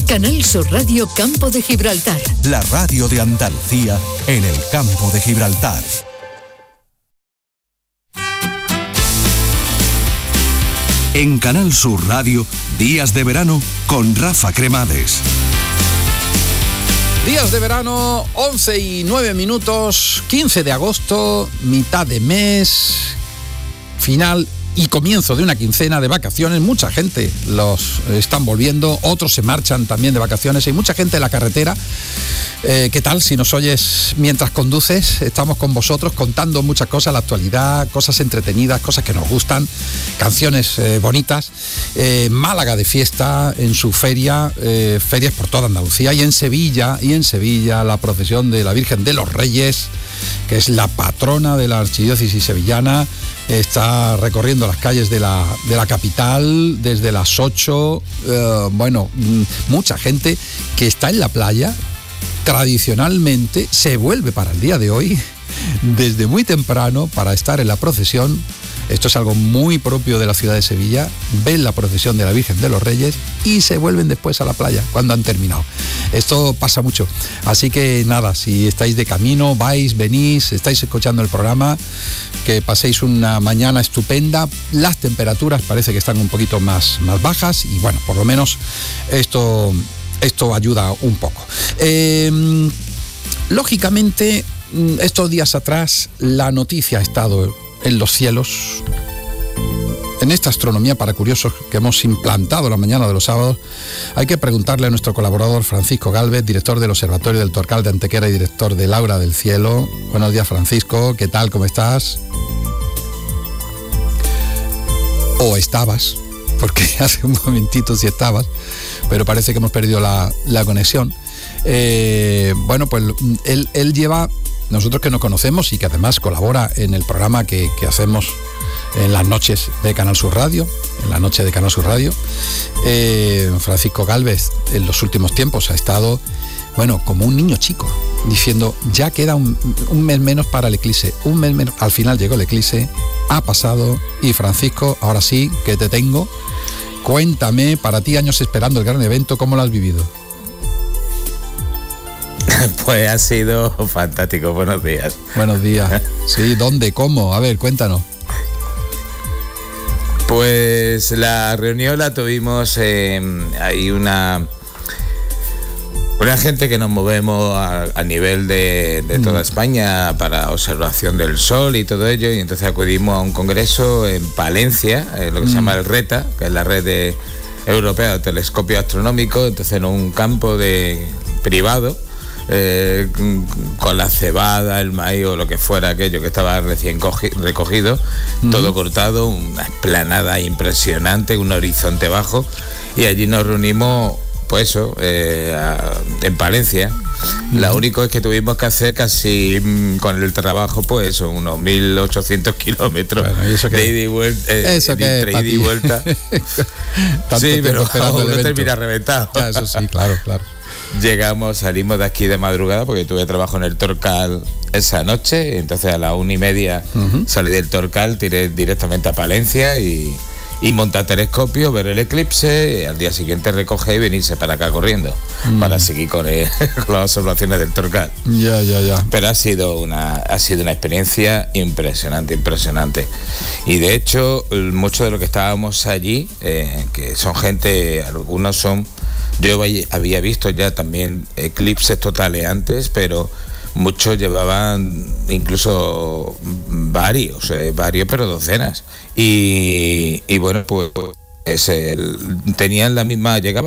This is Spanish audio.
Canal Sur Radio Campo de Gibraltar. La radio de Andalucía en el Campo de Gibraltar. En Canal Sur Radio, Días de Verano con Rafa Cremades. Días de verano, 11:09, 15 de agosto, mitad de mes, final y comienzo de una quincena de vacaciones. Mucha gente los están volviendo, otros se marchan también de vacaciones. Hay mucha gente en la carretera. ¿Qué tal? Si nos oyes mientras conduces, estamos con vosotros contando muchas cosas, la actualidad, cosas entretenidas, cosas que nos gustan, canciones bonitas. Málaga de fiesta en su feria, ferias por toda Andalucía, y en Sevilla la procesión de la Virgen de los Reyes, que es la patrona de la archidiócesis sevillana, está recorriendo las calles de la capital desde las 8. Mucha gente que está en la playa. Tradicionalmente se vuelve para el día de hoy desde muy temprano para estar en la procesión. Esto es algo muy propio de la ciudad de Sevilla. Ven la procesión de la Virgen de los Reyes y se vuelven después a la playa cuando han terminado. Esto pasa mucho. Así que nada, si estáis de camino, vais, venís, estáis escuchando el programa, que paséis una mañana estupenda. Las temperaturas parece que están un poquito más bajas y bueno, por lo menos esto ayuda un poco. Lógicamente, estos días atrás la noticia ha estado en los cielos, en esta astronomía para curiosos que hemos implantado la mañana de los sábados. Hay que preguntarle a nuestro colaborador Francisco Gálvez, director del Observatorio del Torcal de Antequera y director de Laura del Cielo. Buenos días, Francisco, ¿qué tal? ¿Cómo estás? O estabas, porque hace un momentito sí estabas, pero parece que hemos perdido la conexión. Pues él lleva, nosotros que nos conocemos y que además colabora en el programa que hacemos en las noches de Canal Sur Radio, Francisco Gálvez en los últimos tiempos ha estado, como un niño chico, diciendo, ya queda un mes menos para el eclipse, un mes menos. Al final llegó el eclipse, ha pasado, y Francisco, ahora sí que te tengo. Cuéntame, para ti, años esperando el gran evento, ¿cómo lo has vivido? Pues ha sido fantástico, buenos días. Buenos días. Sí, ¿dónde? ¿Cómo? A ver, cuéntanos. Pues la reunión la tuvimos, hay una gente que nos movemos a nivel de toda España para observación del sol y todo ello, y entonces acudimos a un congreso en Palencia, lo que se llama el RETA, que es la red europea de telescopios astronómicos. Entonces en un campo privado, con la cebada, el maíz o lo que fuera aquello que estaba recién recogido, todo cortado, una explanada impresionante, un horizonte bajo, y allí nos reunimos, pues eso, en Palencia. Lo único es que tuvimos que hacer casi con el trabajo, pues eso, unos 1.800 kilómetros de ida y vuelta. Entre ida y vuelta. Sí, pero uno termina reventado. Ya, eso sí, claro. Salimos de aquí de madrugada porque tuve trabajo en el Torcal esa noche, entonces a las 1:30 salí del Torcal, tiré directamente a Palencia y montar telescopio, ver el eclipse, al día siguiente recoger y venirse para acá corriendo para seguir con las observaciones del Torcal. Ya. Pero ha sido una experiencia impresionante. Y de hecho, muchos de los que estábamos allí, que son gente, algunos son... Yo había visto ya también eclipses totales antes, pero muchos llevaban incluso varios, pero docenas. Y bueno, pues tenían la misma, llegaban